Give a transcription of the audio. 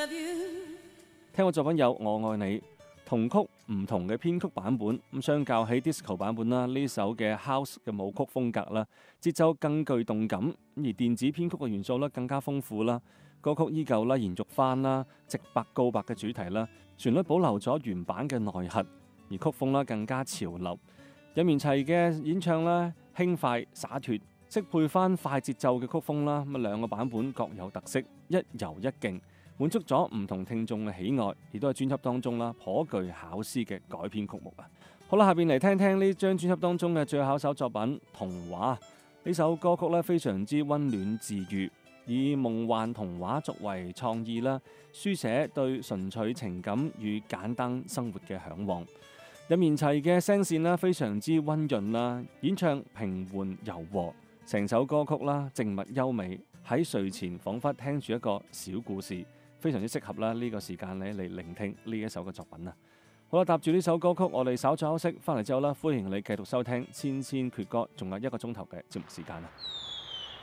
聽過作品有《我愛你》，同曲唔同嘅編曲版本，咁相較起 disco 版本啦，呢首嘅 house 嘅舞曲風格啦，節奏更具動感，而電子編曲嘅元素咧更加豐富啦。歌曲依舊啦，延續翻啦直白告白嘅主題啦，旋律保留咗原版嘅內核，而曲風啦更加潮流。任賢齊嘅演唱啦，輕快灑脫，適配翻快節奏嘅曲風啦，咁兩個版本各有特色，一柔一勁，滿足咗唔同聽眾嘅喜愛，亦都係專輯當中啦頗具巧思嘅改編曲目啊！好啦，下邊嚟聽聽呢張專輯當中嘅最後一首作品《童話》。呢首歌曲咧非常之溫暖治愈，以夢幻童話作為創意啦，書寫對純粹情感與簡單生活嘅嚮往。任賢齊嘅聲線啦非常之溫潤啦，演唱平緩柔和，成首歌曲啦靜默優美，喺睡前彷彿聽住一個小故事，非常之適合啦呢個時間咧嚟聆聽呢一首嘅作品啊！好啦，搭住呢首歌曲，我哋稍作休息，翻嚟之後啦，歡迎你繼續收聽千千闕歌，仲有1個鐘頭嘅節目時間啊！